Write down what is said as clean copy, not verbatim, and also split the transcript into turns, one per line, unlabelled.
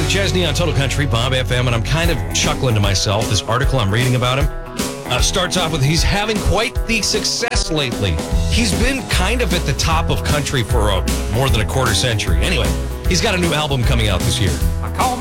Chesney on Total Country, Bob FM, and I'm kind of chuckling to myself. This article I'm reading about him starts off with he's having quite the success lately. He's been kind of at the top of country for more than a quarter century. Anyway, he's got a new album coming out this year.
I call